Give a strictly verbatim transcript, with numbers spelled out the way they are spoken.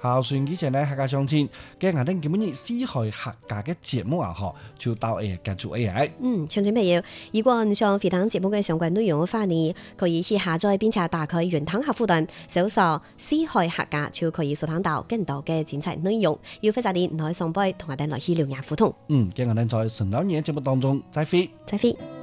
孝順以前呢，客家鄉親，今日我哋今日四海客家嘅節目啊，嗬，就到誒結束 A I。 嗯，鄉親朋友，如果你想回聽節目嘅相關內容嘅話呢，可以去下載並且打開雲端客戶端，搜索四海客家就可以收聽到更多嘅精彩內容。要負責啲來上輩同我哋來去聊聊互動。 嗯，今日我哋在神老年節目當中再會， 再會。